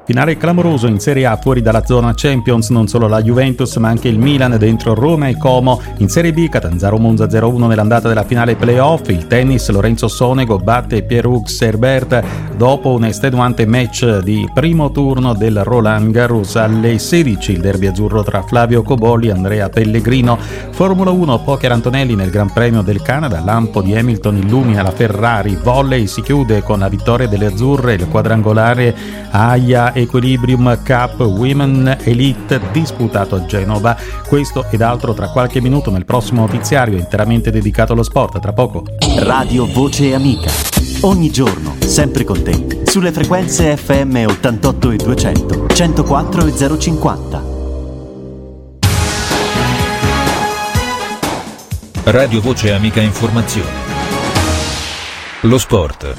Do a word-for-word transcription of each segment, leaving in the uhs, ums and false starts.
Finale clamoroso in Serie A fuori dalla zona Champions, non solo la Juventus ma anche il Milan dentro Roma e Como. In Serie B Catanzaro Monza zero uno nell'andata della finale playoff. Il tennis Lorenzo Sonego batte Pierre-Hugues Herbert dopo un estenuante match di primo turno del Roland Garros. Alle sedici il derby azzurro tra Flavio Cobolli e Andrea Pellegrino. Formula uno Poker Antonelli nel Gran Premio del Canada, lampo di Hamilton illumina la Ferrari. Volley si chiude con la vittoria delle azzurre, il quadrangolare A I A Equilibrium Cup Women Elite disputato a Genova. Questo ed altro tra qualche minuto nel prossimo notiziario interamente dedicato allo sport. Tra poco. Radio Voce Amica. Ogni giorno, sempre con te, sulle frequenze F M ottantotto e duecento, centoquattro e zero cinquanta. Radio Voce Amica Informazione. Lo sport.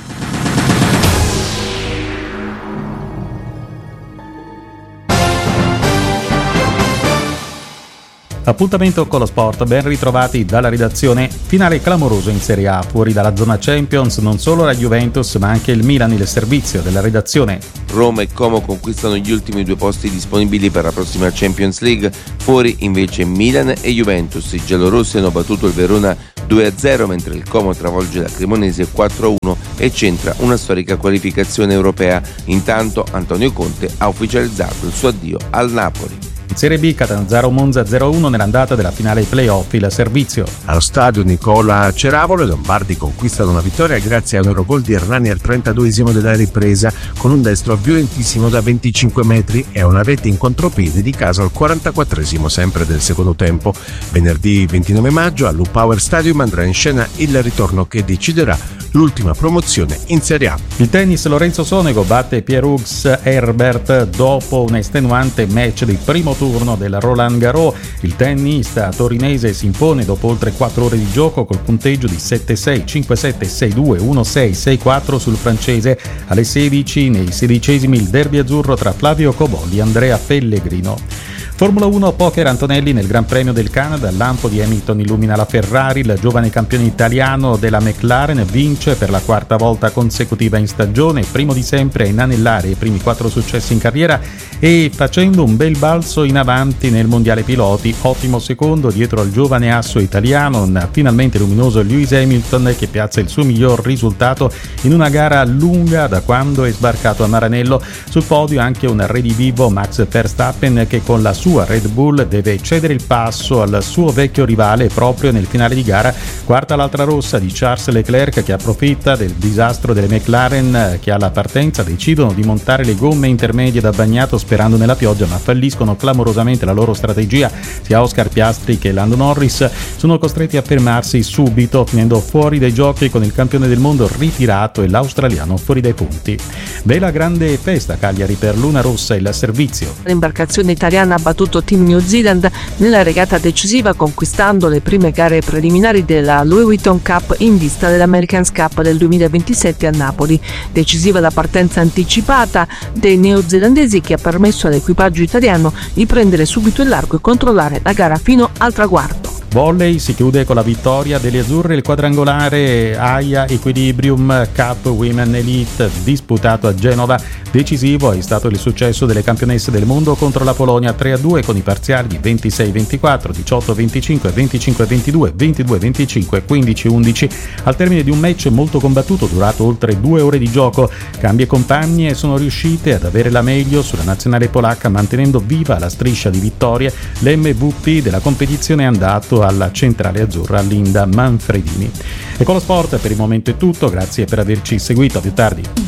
Appuntamento con lo sport, ben ritrovati dalla redazione. Finale clamoroso in Serie A, fuori dalla zona Champions, non solo la Juventus ma anche il Milan. Il servizio della redazione. Roma e Como conquistano gli ultimi due posti disponibili per la prossima Champions League, fuori invece Milan e Juventus. I giallorossi hanno battuto il Verona due a zero, mentre il Como travolge la Cremonese quattro a uno e centra una storica qualificazione europea. Intanto Antonio Conte ha ufficializzato il suo addio al Napoli. In Serie B Catanzaro Monza zero a uno nell'andata della finale playoff. Il servizio. Allo stadio Nicola Ceravolo i lombardi conquistano una vittoria grazie a un Eurogol di Hernani al trentaduesimo della ripresa con un destro violentissimo da venticinque metri e una rete in contropiede di Caso al quarantaquattresimo sempre del secondo tempo. Venerdì ventinove maggio al Lupower Stadium andrà in scena il ritorno che deciderà l'ultima promozione in Serie A. Il tennis Lorenzo Sonego batte Pierre-Hugues Herbert dopo un estenuante match di primo turno del Roland Garros. Il tennista torinese si impone dopo oltre quattro ore di gioco col punteggio di sette sei, cinque sette, sei due, uno sei, sei quattro sul francese. Alle sedici nei sedicesimi il derby azzurro tra Flavio Cobolli e Andrea Pellegrino. Formula uno Poker Antonelli nel Gran Premio del Canada, il lampo di Hamilton illumina la Ferrari, il giovane campione italiano della McLaren vince per la quarta volta consecutiva in stagione, primo di sempre a inanellare i primi quattro successi in carriera e facendo un bel balzo in avanti nel mondiale piloti, ottimo secondo dietro al giovane asso italiano, un finalmente luminoso Lewis Hamilton che piazza il suo miglior risultato in una gara lunga da quando è sbarcato a Maranello. Sul podio anche un redivivo Max Verstappen che con la sua Red Bull deve cedere il passo al suo vecchio rivale proprio nel finale di gara. Quarta l'altra rossa di Charles Leclerc che approfitta del disastro delle McLaren che alla partenza decidono di montare le gomme intermedie da bagnato sperando nella pioggia ma falliscono clamorosamente la loro strategia. Sia Oscar Piastri che Lando Norris sono costretti a fermarsi subito finendo fuori dai giochi con il campione del mondo ritirato e l'australiano fuori dai punti. Bella grande festa Cagliari per Luna Rossa, il servizio. L'imbarcazione italiana ha battuto Team New Zealand nella regata decisiva conquistando le prime gare preliminari della Louis Vuitton Cup in vista dell'Americans Cup del duemilaventisette a Napoli. Decisiva la partenza anticipata dei neozelandesi che ha permesso all'equipaggio italiano di prendere subito il largo e controllare la gara fino al traguardo. Volley si chiude con la vittoria delle azzurre, il quadrangolare A I A Equilibrium Cup Women Elite disputato a Genova. Decisivo è stato il successo delle campionesse del mondo contro la Polonia tre a due con i parziali di ventisei ventiquattro, diciotto venticinque, venticinque ventidue, ventidue venticinque, quindici undici. Al termine di un match molto combattuto durato oltre due ore di gioco, cambie compagne sono riuscite ad avere la meglio sulla nazionale polacca mantenendo viva la striscia di vittorie. L'M V P della competizione è andato alla centrale azzurra Linda Manfredini. E con lo sport per il momento è tutto, grazie per averci seguito, a più tardi.